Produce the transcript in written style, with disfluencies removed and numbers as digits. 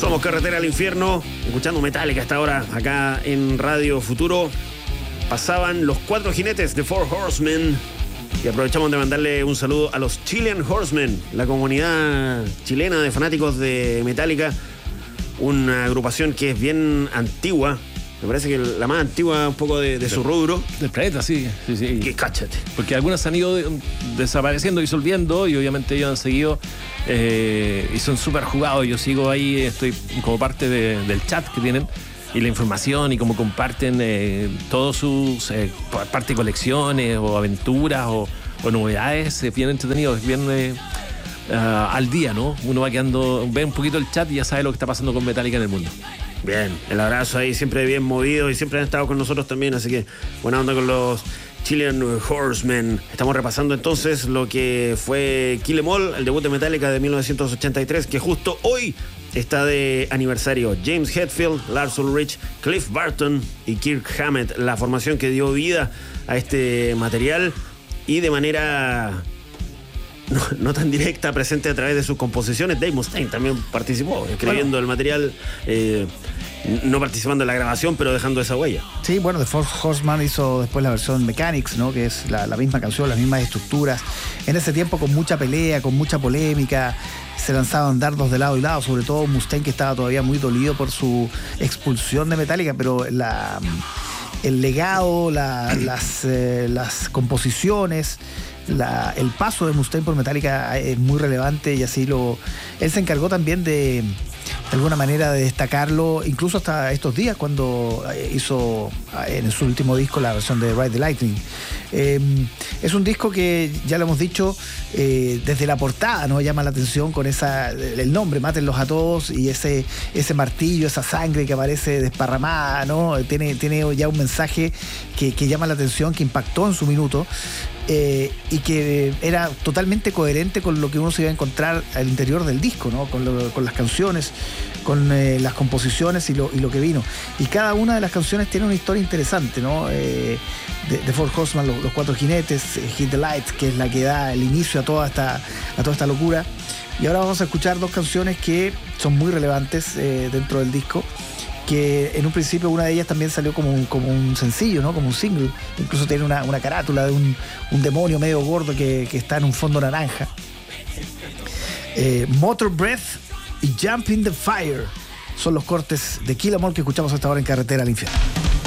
Somos Carretera al Infierno, escuchando Metallica hasta ahora acá en Radio Futuro. Pasaban los 4 jinetes de Four Horsemen y aprovechamos de mandarle un saludo a los Chilean Horsemen, la comunidad chilena de fanáticos de Metallica, una agrupación que es bien antigua. Me parece que la más antigua un poco de su rubro. Del planeta, sí. Que cáchate. Porque algunas han ido desapareciendo, disolviendo, y obviamente ellos han seguido y son súper jugados. Yo sigo ahí, estoy como parte del chat que tienen y la información y cómo comparten todos sus parte de colecciones o aventuras o novedades. Es bien entretenido, es bien al día, ¿no? Uno va quedando, ve un poquito el chat y ya sabe lo que está pasando con Metallica en el mundo. Bien, el abrazo ahí, siempre bien movido y siempre han estado con nosotros también, así que buena onda con los Chilean Horsemen. Estamos repasando entonces lo que fue Kill 'Em All, el debut de Metallica de 1983, que justo hoy está de aniversario. James Hetfield, Lars Ulrich, Cliff Burton y Kirk Hammett, la formación que dio vida a este material y de manera no tan directa, presente a través de sus composiciones. Dave Mustaine también participó escribiendo el material, no participando en la grabación, pero dejando esa huella. Sí, bueno, The Four Horsemen hizo después la versión Mechanics, ¿no? Que es la misma canción, las mismas estructuras. En ese tiempo con mucha pelea, con mucha polémica, se lanzaban dardos de lado y lado, sobre todo Mustaine, que estaba todavía muy dolido por su expulsión de Metallica, pero el legado, las composiciones, el paso de Mustaine por Metallica es muy relevante, y así él se encargó también de alguna manera de destacarlo, incluso hasta estos días cuando hizo en su último disco la versión de Ride the Lightning. Es un disco que, ya lo hemos dicho, desde la portada, ¿no? Llama la atención con el nombre, Mátenlos a Todos, y ese martillo, esa sangre que aparece desparramada, ¿no? Tiene ya un mensaje que llama la atención, que impactó en su minuto. Y que era totalmente coherente con lo que uno se iba a encontrar al interior del disco, ¿no? Con las canciones, con las composiciones y lo que vino. Y cada una de las canciones tiene una historia interesante, ¿no? De Four Horsemen, los 4 jinetes, Hit the Light, que es la que da el inicio a toda esta locura. Y ahora vamos a escuchar 2 canciones que son muy relevantes dentro del disco, que en un principio una de ellas también salió como un sencillo, ¿no? Como un single. Incluso tiene una carátula de un demonio medio gordo que está en un fondo naranja. Motor Breath y Jump in the Fire son los cortes de Kill 'Em All que escuchamos hasta ahora en Carretera al Infierno.